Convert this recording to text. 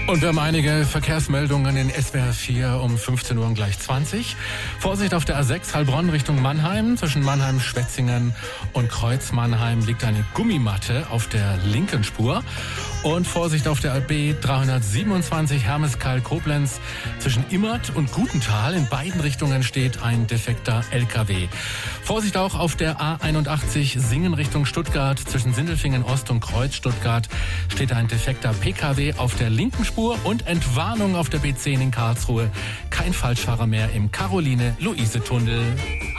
Und wir haben einige Verkehrsmeldungen in SWR 4 um 15 Uhr und gleich 20. Vorsicht auf der A6 Heilbronn Richtung Mannheim. Zwischen Mannheim, Schwetzingen und Kreuz Mannheim liegt eine Gummimatte auf der linken Spur. Und Vorsicht auf der B 327 Hermeskeil-Koblenz. Zwischen Immert und Gutenthal in beiden Richtungen steht ein defekter LKW. Vorsicht auch auf der A81 Singen Richtung Stuttgart. Zwischen Sindelfingen Ost und Kreuz Stuttgart steht ein defekter PKW auf der linken Spur. Und Entwarnung auf der B10 in Karlsruhe. Kein Falschfahrer mehr im Caroline-Luise-Tunnel.